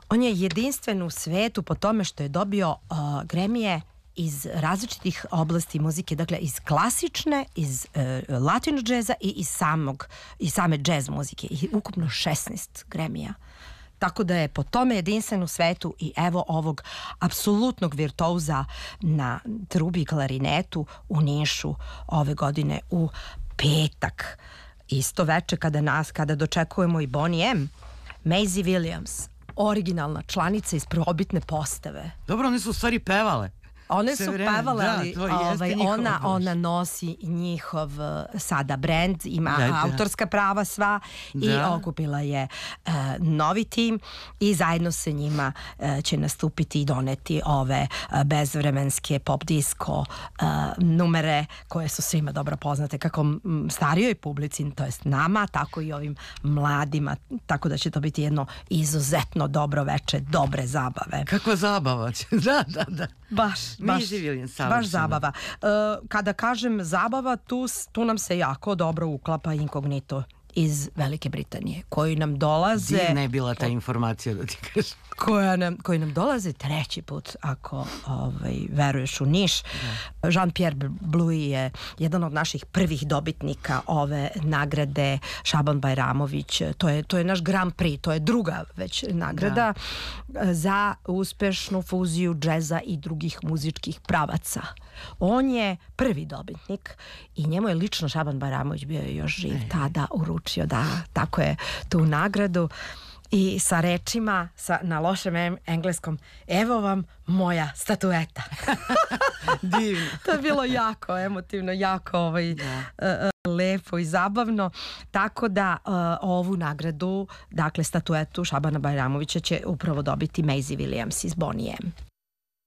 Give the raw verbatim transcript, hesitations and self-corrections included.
On je jedinstven u svetu po tome što je dobio uh, Grammy-e iz različitih oblasti muzike, dakle iz klasične, iz uh, latino džeza i iz samog, iz same džez muzike. I ukupno šesnaest Grammy-a. Tako da je po tome jedinstven u svetu i evo ovog apsolutnog virtuoza na trubi i klarinetu u Nišu ove godine u petak. Isto veče kada nas, kada dočekujemo i Bonnie M. Maisie Williams, originalna članica iz prvobitne postave. Dobro, one su u stvari pevale. One su pevale, da, ali to ovaj, ona, ona nosi njihov sada brand, ima da, da. autorska prava sva da. i okupila je uh, novi tim i zajedno sa njima uh, će nastupiti i doneti ove uh, bezvremenske pop disco uh, numere koje su svima dobro poznate, kako starijoj publici, to jest nama, tako i ovim mladima, tako da će to biti jedno izuzetno dobro veče, dobre zabave. Kakva zabava će, da, da, da. Baš, baš, baš zabava. Uh, kada kažem zabava, tu, tu nam se jako dobro uklapa Inkognito iz Velike Britanije, koji nam dolaze... Divna je bila ta informacija, da ti kažem. Koja nam, koji nam dolaze treći put, ako ovaj, veruješ u Niš. Da. Jean-Pierre Bluy je jedan od naših prvih dobitnika ove nagrade, Šaban Bajramović, to je, to je naš Grand Prix, to je druga već nagrada da. za uspešnu fuziju džeza i drugih muzičkih pravaca. On je prvi dobitnik i njemu je lično Šaban Bajramović bio još živ e. tada uručio, da, tako je, tu nagradu. I sa rečima sa, na lošem engleskom, evo vam moja statueta. Divno. To je bilo jako emotivno, jako ovaj, da. uh, lepo i zabavno. Tako da uh, ovu nagradu, dakle statuetu Šabana Bajramovića će upravo dobiti Maisie Williams iz Bonnie M.